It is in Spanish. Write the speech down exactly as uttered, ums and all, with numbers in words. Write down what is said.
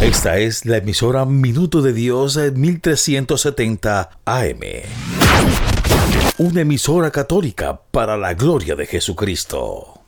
Esta es la emisora Minuto de Dios mil trescientos setenta A M. Una emisora católica para la gloria de Jesucristo.